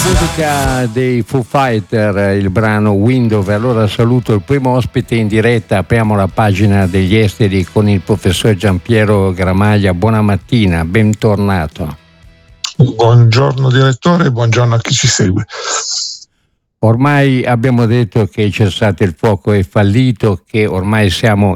Musica dei Foo Fighter, il brano Window. Allora saluto il primo ospite in diretta, apriamo la pagina degli esteri con il professor Giampiero Gramaglia. Buona mattina, bentornato. Buongiorno direttore, buongiorno a chi ci segue. Ormai abbiamo detto che il cessate il fuoco è fallito, che ormai siamo